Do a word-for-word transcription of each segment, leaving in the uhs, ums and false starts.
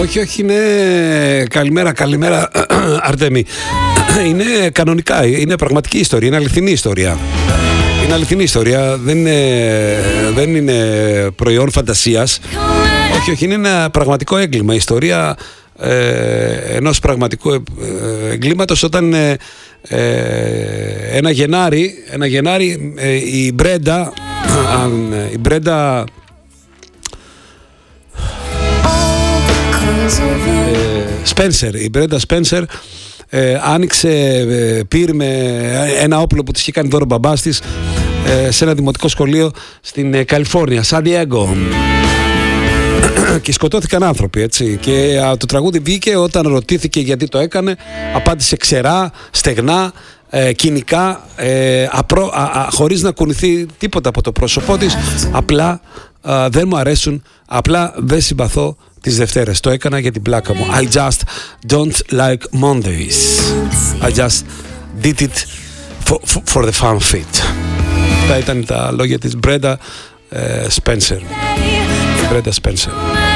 Όχι, όχι, είναι καλημέρα, καλημέρα Αρτέμι. Είναι κανονικά, είναι πραγματική ιστορία, είναι αληθινή ιστορία. Είναι αληθινή ιστορία, δεν είναι, δεν είναι προϊόν φαντασίας. Όχι, όχι, είναι ένα πραγματικό έγκλημα. Η ιστορία ε, ενός πραγματικού ε, εγκλήματος όταν ε, ε, ένα Γενάρη, ένα Γενάρη ε, η Μπρέντα, η Μπρέντα Σπένσερ, η Μπρέντα Σπένσερ ε, άνοιξε ε, πυρ με ένα όπλο που της είχε κάνει δώρο μπαμπάς της ε, σε ένα δημοτικό σχολείο στην ε, Καλιφόρνια, Σαν Διέγκο. Και σκοτώθηκαν άνθρωποι, έτσι. Και α, το τραγούδι βγήκε όταν ρωτήθηκε γιατί το έκανε. Απάντησε ξερά, στεγνά, ε, κοινικά, ε, απρό, α, α, χωρίς να κουνηθεί τίποτα από το πρόσωπό της. Απλά α, δεν μου αρέσουν, απλά δεν συμπαθώ τις Δευτέρες. Το έκανα για την πλάκα μου. I just don't like Mondays. I just did it for, for, for the fun of it. Αυτά ήταν τα λόγια της Brenda ε, Spencer. Brenda Spencer.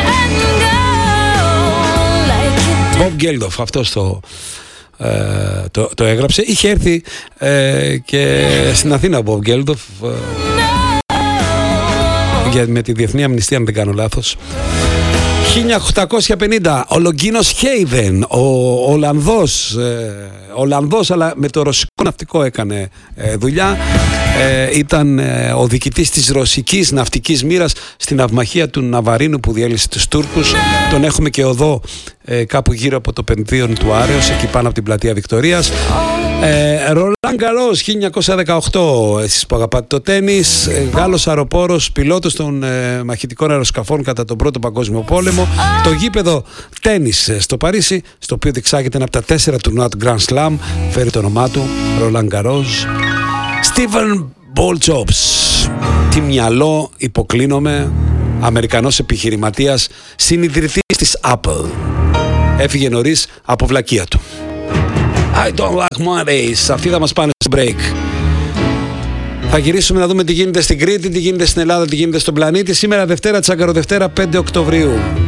Bob Geldof, αυτός το, ε, το, το έγραψε. Είχε έρθει ε, και στην Αθήνα ο Bob Geldof ε, για, με τη Διεθνή Αμνηστία, αν δεν κάνω λάθος. χίλια οκτακόσια πενήντα, ο Λογκίνος Χέιβεν, ο Ολλανδός, ε, Ολλανδός αλλά με το ρωσικό ναυτικό έκανε ε, δουλειά. Ε, ήταν ε, ο διοικητής της ρωσικής ναυτικής μοίρας στην ναυμαχία του Ναβαρίνου που διέλυσε τους Τούρκους. Τον έχουμε και οδό ε, κάπου γύρω από το Πενθύον του Άρεως, εκεί πάνω από την πλατεία Βικτωρίας. Ε, Ρολάν Γκαρός χίλια εννιακόσια δεκαοκτώ, εσείς που αγαπάτε το τένις, ε, Γάλλος αεροπόρος, πιλότος των ε, μαχητικών αεροσκαφών κατά τον Πρώτο Παγκόσμιο Πόλεμο. Το γήπεδο τένις ε, στο Παρίσι, στο οποίο διεξάγεται ένα από τα τέσσερα τουρνουά του Grand Slam, φέρει το όνομά του, Ρολάν Γκαρός. Στίβεν Μπολτζόμπς, τι μυαλό, υποκλίνομαι, Αμερικανός επιχειρηματίας, συνιδρυτής της Apple. Έφυγε νωρίς από βλακεία του. I don't like Mondays. Αυτοί θα μας πάνε στο break. Θα γυρίσουμε να δούμε τι γίνεται στην Κρήτη, τι γίνεται στην Ελλάδα, τι γίνεται στον πλανήτη. Σήμερα Δευτέρα, Τσαγκαροδευτέρα, πέντε Οκτωβρίου.